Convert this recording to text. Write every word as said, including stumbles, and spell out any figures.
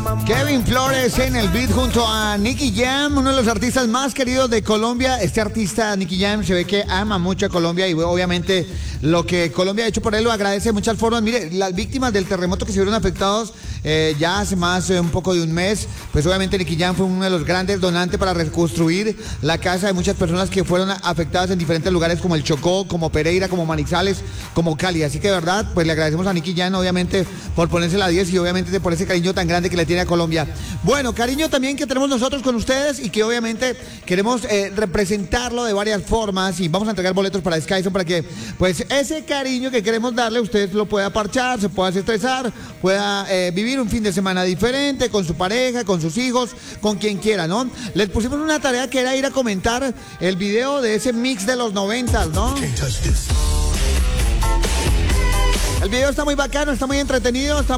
Kevin Flores en el beat junto a Nicky Jam, uno de los artistas más queridos de Colombia. Este artista, Nicky Jam, se ve que ama mucho a Colombia y obviamente lo que Colombia ha hecho por él lo agradece de muchas formas. Mire, las víctimas del terremoto que se vieron afectados eh, ya hace más eh, un poco de un mes, pues obviamente Nicky Jam fue uno de los grandes donantes para reconstruir la casa de muchas personas que fueron afectadas en diferentes lugares como el Chocó, como Pereira, como Manizales, como Cali. Así que de verdad, pues le agradecemos a Nicky Jam obviamente por ponerse la diez y obviamente por ese cariño tan grande que le tiene a Colombia. Bueno, cariño también que tenemos nosotros con ustedes y que obviamente queremos eh, representarlo de varias formas y vamos a entregar boletos para Skyson para que pues ese cariño que queremos darle usted lo pueda parchar, se pueda estresar, pueda eh, vivir un fin de semana diferente con su pareja, con sus hijos, con quien quiera, ¿no? Les pusimos una tarea que era ir a comentar el video de ese mix de los noventas, ¿no? El video está muy bacano, está muy entretenido, está